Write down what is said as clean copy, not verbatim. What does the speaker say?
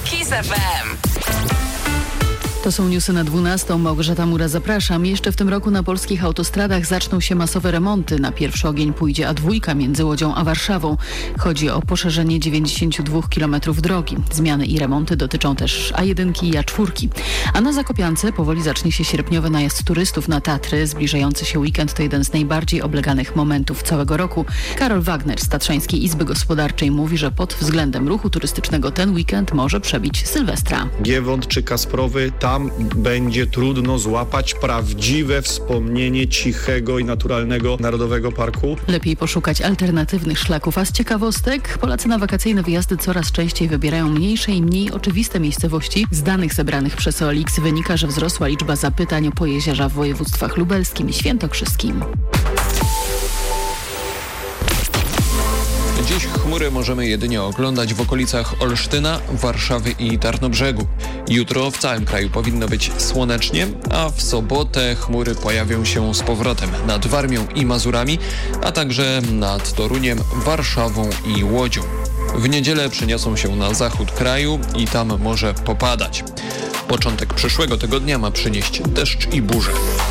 KISS FM. To są newsy na 12. Małgorzata Mura, zapraszam. Jeszcze w tym roku na polskich autostradach zaczną się masowe remonty. Na pierwszy ogień pójdzie A2 między Łodzią a Warszawą. Chodzi o poszerzenie 92 km drogi. Zmiany i remonty dotyczą też A1 i A4. A na Zakopiance powoli zacznie się sierpniowy najazd turystów na Tatry. Zbliżający się weekend to jeden z najbardziej obleganych momentów całego roku. Karol Wagner z Tatrzańskiej Izby Gospodarczej mówi, że pod względem ruchu turystycznego ten weekend może przebić Sylwestra. Giewont czy Kasprowy, tam będzie trudno złapać prawdziwe wspomnienie cichego i naturalnego Narodowego Parku. Lepiej poszukać alternatywnych szlaków, a z ciekawostek Polacy na wakacyjne wyjazdy coraz częściej wybierają mniejsze i mniej oczywiste miejscowości. Z danych zebranych przez OLX wynika, że wzrosła liczba zapytań o Pojezierza w województwach lubelskim i świętokrzyskim. Dziś chmury możemy jedynie oglądać w okolicach Olsztyna, Warszawy i Tarnobrzegu. Jutro w całym kraju powinno być słonecznie, a w sobotę chmury pojawią się z powrotem nad Warmią i Mazurami, a także nad Toruniem, Warszawą i Łodzią. W niedzielę przeniosą się na zachód kraju i tam może popadać. Początek przyszłego tygodnia ma przynieść deszcz i burze.